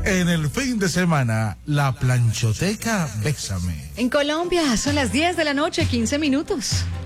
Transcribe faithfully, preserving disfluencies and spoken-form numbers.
En el fin de semana, la planchoteca Bésame. En Colombia son las diez de la noche, quince minutos.